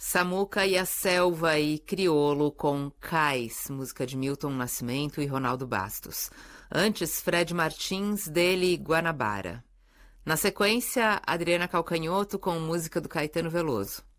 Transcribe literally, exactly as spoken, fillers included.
Samuca e a Selva e Criolo com Cais, música de Milton Nascimento e Ronaldo Bastos. Antes, Fred Martins, dele Guanabara. Na sequência, Adriana Calcanhoto com música do Caetano Veloso.